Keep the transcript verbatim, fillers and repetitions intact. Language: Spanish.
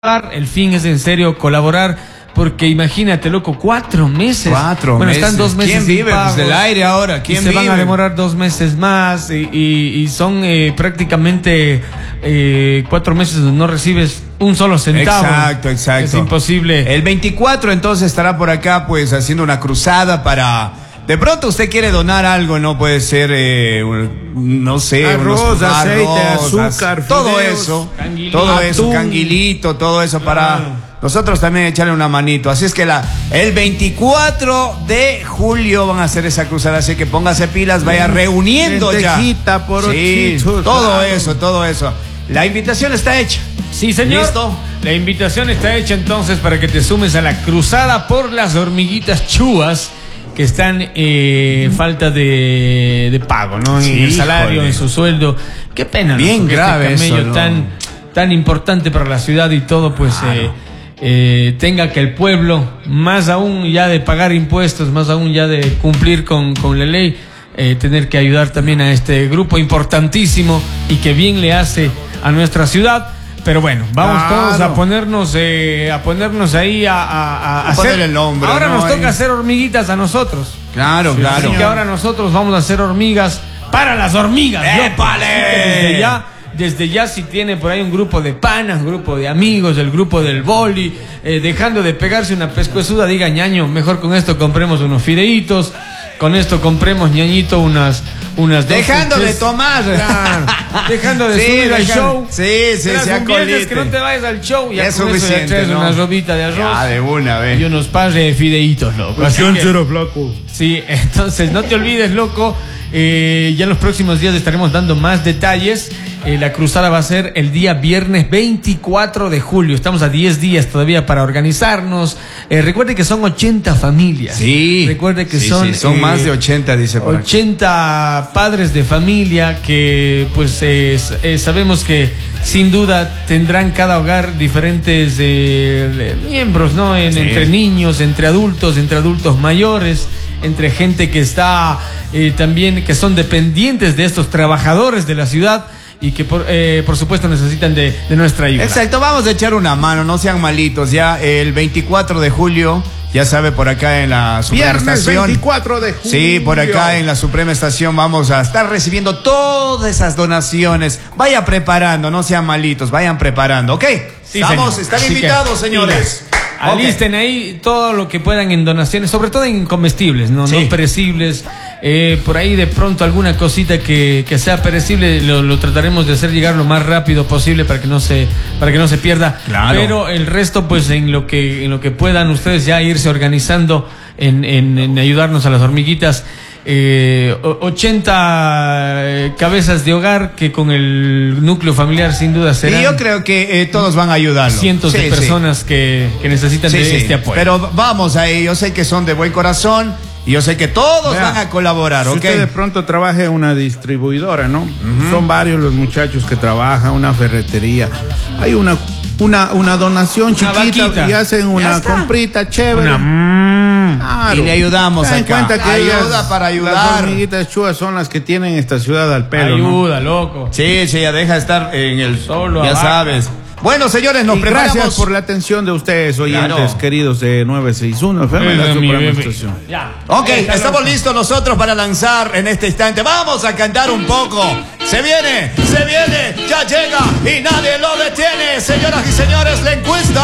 El fin es en serio colaborar, porque imagínate, loco, cuatro meses. Cuatro bueno, meses. están dos meses. ¿Quién vive pagos, pues, del aire ahora? ¿Quién y se vive? van a demorar dos meses más y, y, y son eh, prácticamente eh, cuatro meses donde no recibes un solo centavo. Exacto, exacto. Es imposible. El veinticuatro entonces estará por acá pues haciendo una cruzada para... De pronto usted quiere donar algo, no puede ser, eh, no sé, arroz, unos, aceite, arroz, azúcar, todo fideos, eso, canguilito, todo eso, atún. canguilito, todo eso para Claro. nosotros también echarle una manito. Así es que la, el veinticuatro de julio van a hacer esa cruzada, así que póngase pilas, vaya reuniendo ya. Lentejita, Sí, porochitos, todo claro. eso, todo eso. La invitación está hecha. Sí, señor. ¿Listo? La invitación está hecha entonces para que te sumes a la cruzada por las hormiguitas chúas que están eh, falta de, de pago, ¿no? En Sí, el salario, híjole. en su sueldo. Qué pena, ¿no? Bien Porque grave este camello eso, ¿no? tan, tan importante para la ciudad y todo, pues eh, eh, tenga que el pueblo, más aún ya de pagar impuestos, más aún ya de cumplir con, con la ley, eh, tener que ayudar también a este grupo importantísimo y que bien le hace a nuestra ciudad. Pero bueno, vamos Claro. todos a ponernos eh, a ponernos ahí a, a, a A hacer. ponerle el nombre, Ahora ¿no? nos Ahí. toca hacer hormiguitas a nosotros. Claro, Así claro. que ahora nosotros vamos a hacer hormigas para las hormigas. ¿no? ¡Épale! Así que Desde ya, desde ya si tiene por ahí un grupo de panas, un grupo de amigos, el grupo del boli, eh, dejando de pegarse una pescuezuda, diga ñaño, mejor con esto compremos unos fideitos, con esto compremos ñañito unas unas dos, Dejando de tres- tomar. Claro, dejando de Sí, subir al dejando- show. Sí, sí, Tras sea un viernes colite. que no te vayas al show, ya Es con eso ya suficiente, traes ¿no? una robita de arroz. Ya, de una vez. Y unos pares de fideitos, loco. Así que- flaco. Sí, entonces no te olvides, loco. Eh, ya en los próximos días estaremos dando más detalles. Eh, la cruzada va a ser el día viernes veinticuatro de julio. Estamos a diez días todavía para organizarnos. Eh, recuerde que son ochenta familias. Sí. Recuerde que Sí, son, sí, son eh, más de ochenta, dice por aquí. ochenta padres de familia que pues eh, s- eh, sabemos que sin duda tendrán cada hogar diferentes eh, miembros, ¿no? En, Sí. Entre niños, entre adultos, entre adultos mayores, entre gente que está eh, también, que son dependientes de estos trabajadores de la ciudad y que por, eh, por supuesto necesitan de, de nuestra ayuda. Exacto, vamos a echar una mano, no sean malitos. Ya el veinticuatro de julio, ya sabe, por acá en la Suprema Viernes Estación. veinticuatro de julio. Sí, por acá en la Suprema Estación vamos a estar recibiendo todas esas donaciones. Vaya preparando, no sean malitos, vayan preparando, ¿ok? Sí, Estamos, señor. están Así que, invitados, señores. pilas. Alisten ahí todo lo que puedan en donaciones, sobre todo en comestibles, no, Sí. no perecibles. Eh, por ahí de pronto alguna cosita que, que sea perecible lo, lo trataremos de hacer llegar lo más rápido posible para que no se para que no se pierda. Claro. Pero el resto, pues en lo que en lo que puedan ustedes ya irse organizando en, en, en ayudarnos a las hormiguitas. Eh, o- ochenta eh, cabezas de hogar que con el núcleo familiar sin duda serán Y yo creo que eh, todos van a ayudarlo. cientos Sí, de sí. personas que, que necesitan Sí, de sí. este apoyo. Pero vamos ahí, yo sé que son de buen corazón y yo sé que todos Vea, van a colaborar, Si ¿ok? usted de pronto trabaja en una distribuidora, ¿no? Son varios los muchachos que trabajan, una ferretería. Hay una, una, una donación Una chiquita vaquita. y hacen una está. comprita chévere. Una- mm. Claro. Y le ayudamos Ten en acá. cuenta que Ayuda ellas, para ayudar. Las hormiguitas chuas son las que tienen esta ciudad al pelo, ¿no? Ayuda, loco. Sí, sí, ya deja de estar en el Solo ya abajo. sabes. Bueno, señores, nos Y preparamos. gracias por la atención de ustedes, oyentes Claro. queridos de nueve seis uno F M, la Oiga, mi Suprema bebé. Estación. Ya. Ok, Ahí está, estamos loco. listos nosotros para lanzar en este instante. Vamos a cantar un poco. Se viene, se viene, ya llega y nadie lo detiene. Señoras y señores, la encuesta.